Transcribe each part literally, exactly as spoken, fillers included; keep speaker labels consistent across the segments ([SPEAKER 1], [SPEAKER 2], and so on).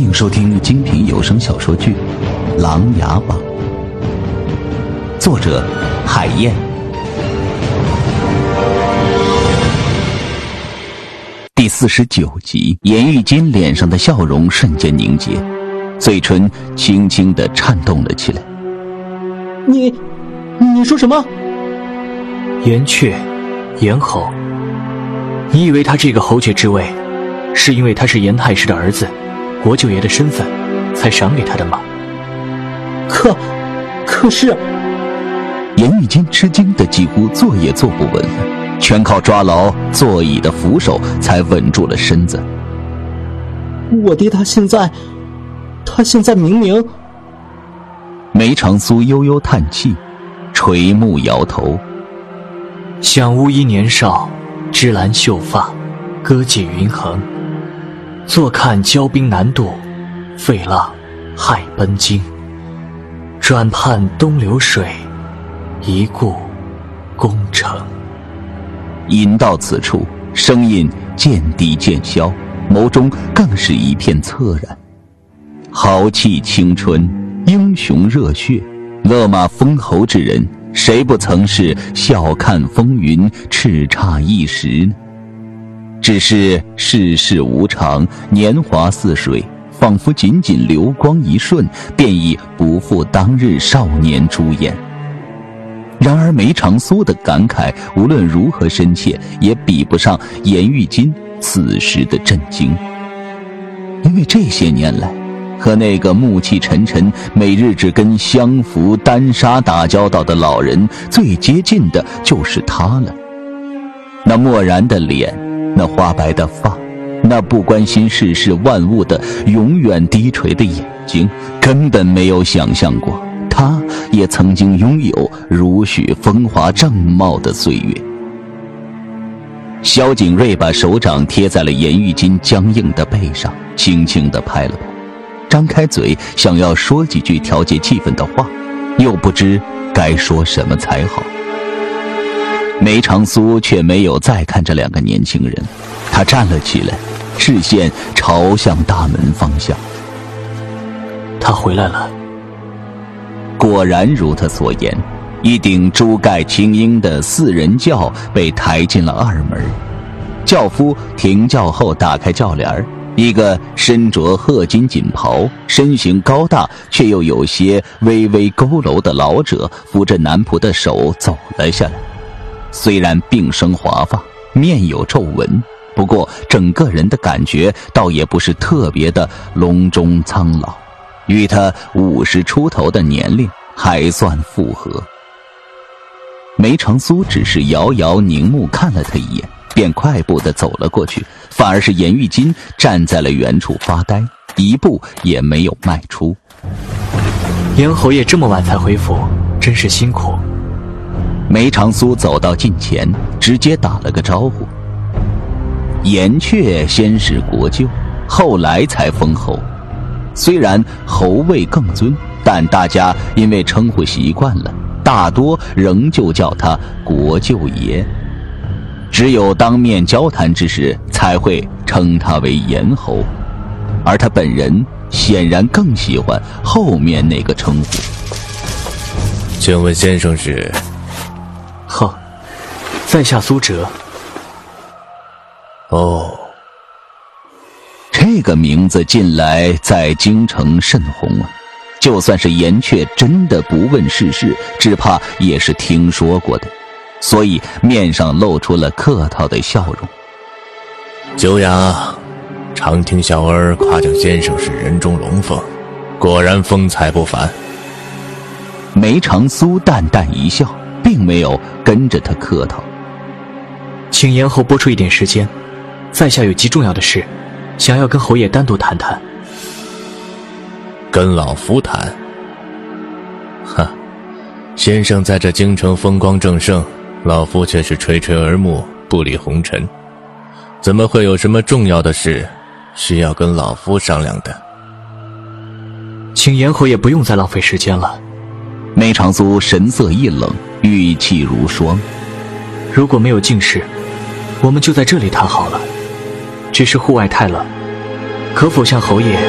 [SPEAKER 1] 迎收听精品有声小说剧《琅琊榜》，作者海燕。第四十九集，颜玉金脸上的笑容瞬间凝结，嘴唇轻轻地颤动了起来。
[SPEAKER 2] 你你说什么？
[SPEAKER 3] 颜阙，颜侯，你以为他这个侯爵之位是因为他是颜太师的儿子，国舅爷的身份才赏给他的吗？
[SPEAKER 2] 可可是
[SPEAKER 1] 颜玉金吃惊的几乎坐也坐不稳了，全靠抓牢座椅的扶手才稳住了身子。
[SPEAKER 2] 我爹他现在他现在明明……
[SPEAKER 1] 梅长苏悠悠叹气，垂目摇头。
[SPEAKER 3] 想乌衣年少，芝兰秀发，歌伎云横，坐看骄兵南渡，废浪害奔京。转盼东流水，一顾功成。
[SPEAKER 1] 吟到此处，声音渐低渐消，眸中更是一片恻然。豪气青春，英雄热血，勒马封侯之人，谁不曾是笑看风云，叱咤一时呢？只是世事无常，年华似水，仿佛仅仅流光一瞬，便已不复当日少年朱颜。然而梅长苏的感慨无论如何深切，也比不上颜玉金此时的震惊。因为这些年来，和那个暮气沉沉，每日只跟相符丹砂打交道的老人最接近的就是他了。那漠然的脸，那花白的发，那不关心世事万物的永远低垂的眼睛，根本没有想象过他也曾经拥有如许风华正茂的岁月。萧景睿把手掌贴在了颜玉金僵硬的背上，轻轻地拍了拍，张开嘴想要说几句调节气氛的话，又不知该说什么才好。梅长苏却没有再看这两个年轻人，他站了起来，视线朝向大门方向。
[SPEAKER 3] 他回来了。
[SPEAKER 1] 果然如他所言，一顶珠盖青鹰的四人轿被抬进了二门。轿夫停轿后打开轿帘，一个身着褐金锦袍，身形高大却又有些微微佝偻的老者扶着男仆的手走了下来。虽然鬓生华发，面有皱纹，不过整个人的感觉倒也不是特别的隆中苍老，与他五十出头的年龄还算符合。梅长苏只是遥遥凝目看了他一眼，便快步地走了过去，反而是颜玉金站在了原处发呆，一步也没有迈出。
[SPEAKER 3] 颜侯爷这么晚才回府，真是辛苦。
[SPEAKER 1] 梅长苏走到近前，直接打了个招呼。颜阙先是国舅，后来才封侯，虽然侯位更尊，但大家因为称呼习惯了，大多仍旧叫他国舅爷，只有当面交谈之时才会称他为颜侯，而他本人显然更喜欢后面那个称呼。
[SPEAKER 4] 请问先生是？
[SPEAKER 3] 哼，在下苏哲。
[SPEAKER 4] 哦，
[SPEAKER 1] 这个名字近来在京城甚红啊，就算是颜阙真的不问世事，只怕也是听说过的，所以面上露出了客套的笑容。
[SPEAKER 4] 久仰，常听小儿夸奖先生是人中龙凤，果然风采不凡。
[SPEAKER 1] 梅长苏淡淡一笑，并没有跟着他客套。
[SPEAKER 3] 请颜侯拨出一点时间，在下有极重要的事想要跟侯爷单独谈谈。
[SPEAKER 4] 跟老夫谈？哈，先生在这京城风光正盛，老夫却是垂垂耳目，不理红尘，怎么会有什么重要的事需要跟老夫商量的？
[SPEAKER 3] 请颜侯爷不用再浪费时间了。
[SPEAKER 1] 梅长苏神色一冷，语气如霜。
[SPEAKER 3] 如果没有进事，我们就在这里谈好了。只是户外太冷，可否向侯爷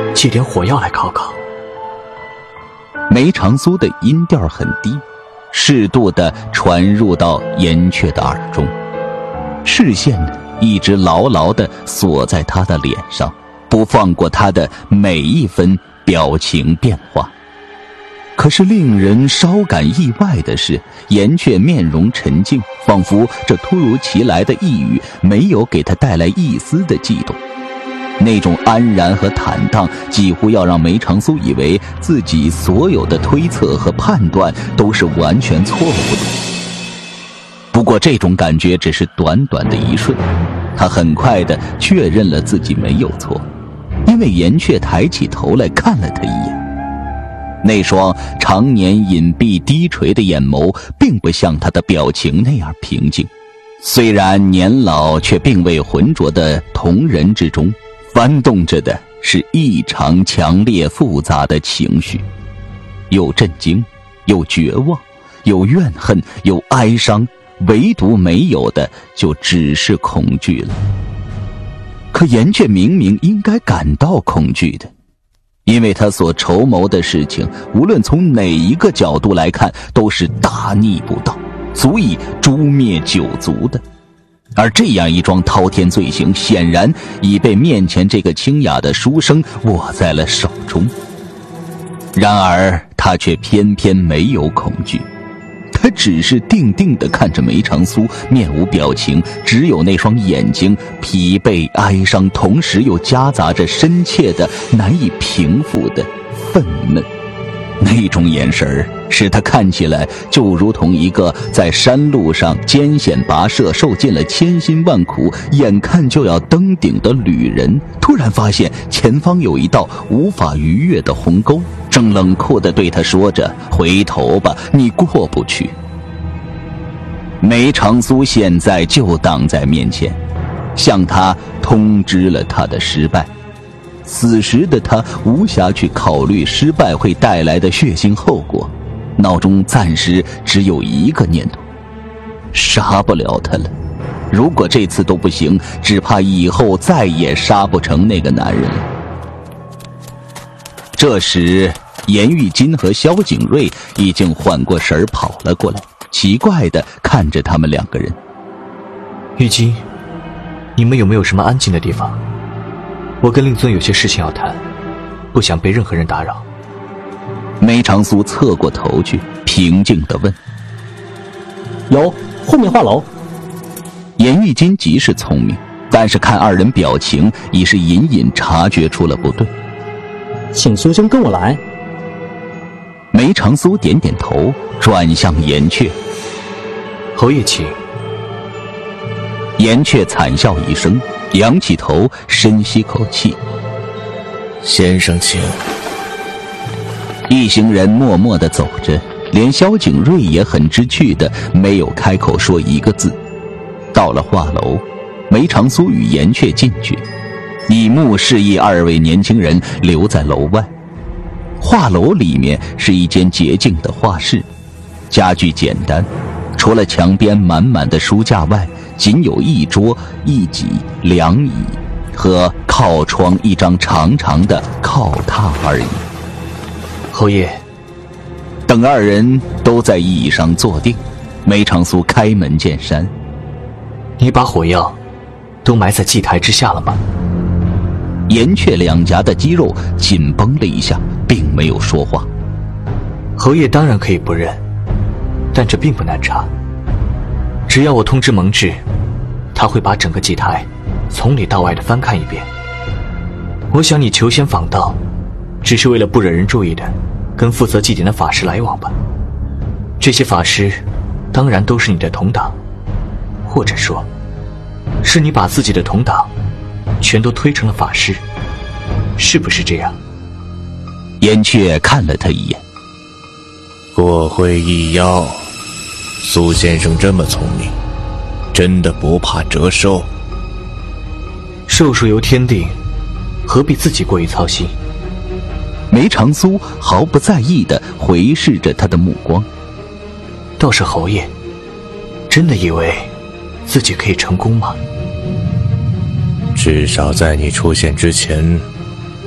[SPEAKER 3] 借点火药来烤烤。
[SPEAKER 1] 梅长苏的音调很低，适度地传入到严雀的耳中，视线一直牢牢地锁在他的脸上，不放过他的每一分表情变化。可是令人稍感意外的是，严雀面容沉静，仿佛这突如其来的一语没有给他带来一丝的悸动。那种安然和坦荡，几乎要让梅长苏以为自己所有的推测和判断都是完全错误的。不过这种感觉只是短短的一瞬，他很快地确认了自己没有错，因为严雀抬起头来看了他一眼。那双常年隐蔽低垂的眼眸并不像他的表情那样平静，虽然年老却并未浑浊的瞳仁之中翻动着的是异常强烈复杂的情绪，有震惊，有绝望，有怨恨，有哀伤，唯独没有的就只是恐惧了。可严雀明明应该感到恐惧的，因为他所筹谋的事情无论从哪一个角度来看都是大逆不道，足以诛灭九族的。而这样一桩滔天罪行显然已被面前这个清雅的书生握在了手中。然而他却偏偏没有恐惧，他只是定定地看着梅长苏，面无表情，只有那双眼睛疲惫哀伤，同时又夹杂着深切的难以平复的愤懑。那种眼神使他看起来就如同一个在山路上艰险跋涉，受尽了千辛万苦，眼看就要登顶的旅人，突然发现前方有一道无法逾越的鸿沟，正冷酷地对他说着：回头吧，你过不去。梅长苏现在就挡在面前，向他通知了他的失败。此时的他无暇去考虑失败会带来的血腥后果，脑中暂时只有一个念头：杀不了他了。如果这次都不行，只怕以后再也杀不成那个男人了。这时严玉金和萧景睿已经缓过神儿跑了过来，奇怪地看着他们两个人。
[SPEAKER 3] 玉金，你们有没有什么安静的地方？我跟令尊有些事情要谈，不想被任何人打扰。
[SPEAKER 1] 梅长苏侧过头去，平静地问：
[SPEAKER 2] 有，后面画楼。
[SPEAKER 1] 严玉金极是聪明，但是看二人表情已是隐隐察觉出了不对。
[SPEAKER 2] 请苏兄跟我来。
[SPEAKER 1] 梅长苏点点头，转向严雀：
[SPEAKER 3] 侯爷请。
[SPEAKER 1] 严雀惨笑一声，仰起头，深吸口气：
[SPEAKER 4] 先生请。
[SPEAKER 1] 一行人默默地走着，连萧景睿也很知趣的没有开口说一个字。到了画楼，梅长苏与严雀进去，以目示意二位年轻人留在楼外。画楼里面是一间洁净的画室，家具简单，除了墙边满满的书架外，仅有一桌一几两椅和靠窗一张长长的靠榻而已。
[SPEAKER 3] 侯爷，
[SPEAKER 1] 等二人都在椅上坐定，梅长苏开门见山：
[SPEAKER 3] 你把火药都埋在祭台之下了吗？
[SPEAKER 1] 严雀两颊的肌肉紧绷了一下，并没有说话。
[SPEAKER 3] 侯爷当然可以不认，但这并不难查。只要我通知蒙挚，他会把整个祭台从里到外的翻看一遍。我想你求仙访道，只是为了不惹人注意的跟负责祭典的法师来往吧。这些法师当然都是你的同党，或者说是你把自己的同党全都推成了法师，是不是这样？
[SPEAKER 1] 严雀看了他一眼：
[SPEAKER 4] 过会一妖，苏先生这么聪明，真的不怕折寿？
[SPEAKER 3] 寿数由天定，何必自己过于操心？
[SPEAKER 1] 梅长苏毫不在意地回视着他的目光。
[SPEAKER 3] 倒是侯爷，真的以为自己可以成功吗？
[SPEAKER 4] 至少在你出现之前，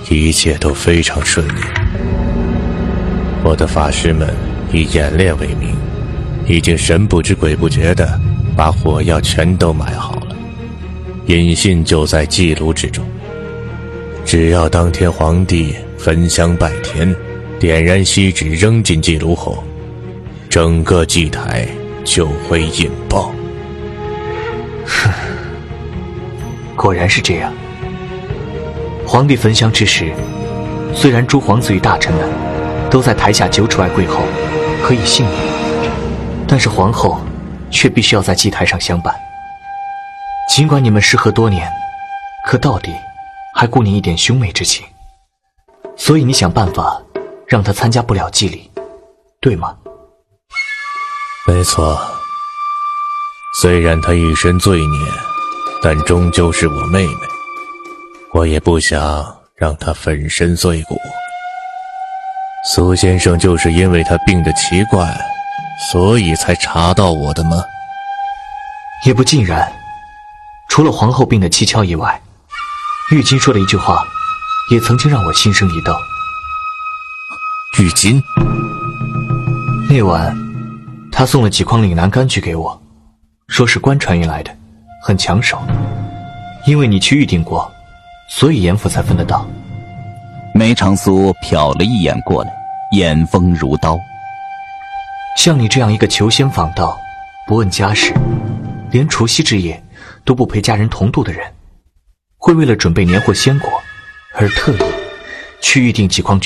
[SPEAKER 4] 一切都非常顺利。我的法师们以演练为名，已经神不知鬼不觉地把火药全都买好了，引信就在祭炉之中。只要当天皇帝焚香拜天，点燃锡纸扔进祭炉后，整个祭台就会引爆。
[SPEAKER 3] 哼，果然是这样。皇帝焚香之时，虽然诸皇子与大臣们都在台下九尺外跪后可以幸免，但是皇后却必须要在祭台上相伴。尽管你们失和多年，可到底还顾念一点兄妹之情，所以你想办法让她参加不了祭礼，对吗？
[SPEAKER 4] 没错，虽然她一身罪孽，但终究是我妹妹，我也不想让她粉身碎骨。苏先生就是因为她病得奇怪，所以才查到我的吗？
[SPEAKER 3] 也不尽然，除了皇后病得蹊跷以外，玉京说的一句话也曾经让我心生一动。
[SPEAKER 4] 玉京？
[SPEAKER 3] 那晚他送了几筐岭南柑橘给我，说是官传运来的，很抢手。因为你去预定过，所以严府才分得到。
[SPEAKER 1] 梅长苏瞟了一眼过来，眼锋如刀。
[SPEAKER 3] 像你这样一个求仙访道，不问家事，连除夕之夜都不陪家人同度的人，会为了准备年货鲜果而特意去预定几筐